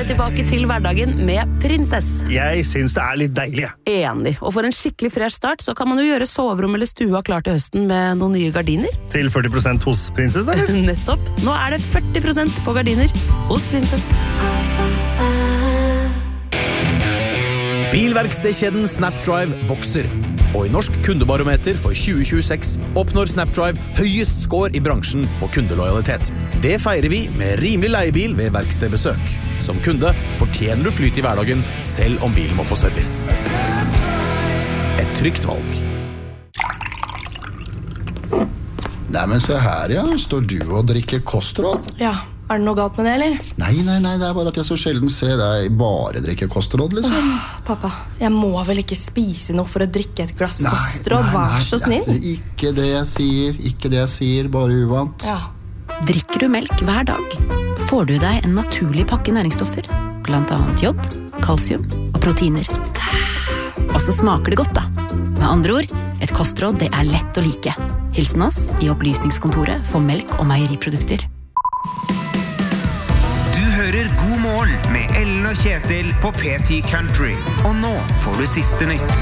tilbake til hverdagen med Prinsess. Jeg synes det litt deilig. Enig. Og for en skikkelig fresh start så kan man jo gjøre soverom eller stua klar til høsten med noen nye gardiner. Til 40% hos Prinsess, eller? Nettopp. Nå det 40% på gardiner hos Prinsess. Bilverkstedkjeden Snapdrive vokser. Og i Norsk kundebarometer for 2026 oppnår Snapdrive høyest score i bransjen på kundelojalitet. Det feirer vi med rimelig leiebil ved verkstedbesøk. Som kunde fortjener du flyt i hverdagen, selv om bilen må på service. Et trygt valg. Nei, men se her, ja. Står du og drikker kostråd? Ja, det noe galt med det, eller? Nei, det bare at jeg så sjelden ser deg bare drikke kostråd, liksom. Pappa, jeg må vel ikke spise noe for å drikke et glass kostråd, vær så snill. Ikke det jeg sier, bare uvant. Ja. Drikker du melk hver dag, får du deg en naturlig pakke næringsstoffer, blant annet jod, kalsium og proteiner. Og så smaker det godt da. Med andre ord, et kostråd det lett å like. Hilsen oss i Opplysningskontoret for melk- og meieriprodukter. Du hører God morgen med Ellen og Kjetil på PT Country. Og nå får du siste nytt.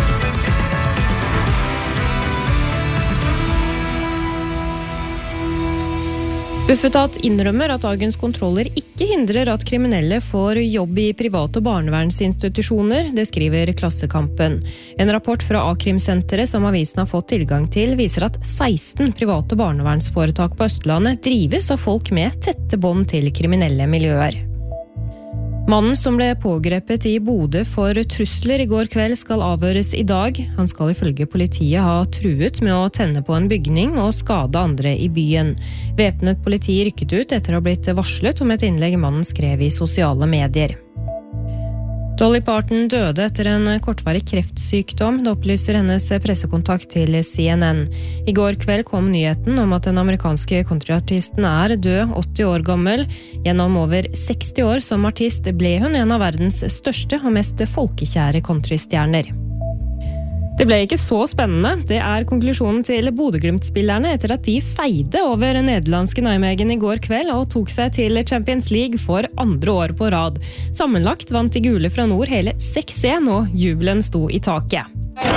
Bufetat innrømmer at dagens kontroller ikke hindrer at kriminelle får jobb i private barnevernsinstitusjoner, det skriver Klassekampen. En rapport fra A-krimsenteret som avisen har fått tilgang til viser at 16 private barnevernsforetak på Østlandet drives av folk med tette bånd til kriminelle miljøer. Mannen som ble pågrepet i Bodø for trusler i går kveld skal avhøres i dag. Han skal ifølge politiet ha truet med å tenne på en bygning og skade andre i byen. Væpnet politi rykket ut etter å ha blitt varslet om et innlegg mannen skrev i sosiale medier. Dolly Parton døde etter en kortvarig kreftsykdom, det opplyser hennes pressekontakt til CNN. I går kveld kom nyheten om at den amerikanske countryartisten død, 80 år gammel. Gjennom over 60 år som artist ble hun en av verdens største og mest folkekjære countrystjerner. Det ble ikke så spennende. Det konklusjonen til Bodø-Glimt-spillerne etter at de feide over nederlandske Nijmegen i går kveld og tok seg til Champions League for andre år på rad. Sammenlagt vant de gule fra nord hele 6-1 og jubelen sto i taket.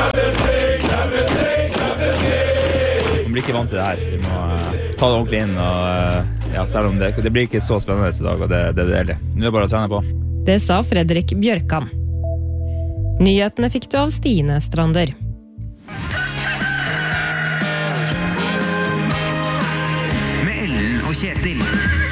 Vi blir ikke vant til det her. Vi må ta det ordentlig inn. Og, selv om det blir ikke så spennende i dag, og det deilig. Nå bare å trene på. Det sa Fredrik Bjørkan. Nyhetene fikk du av Stine Strander.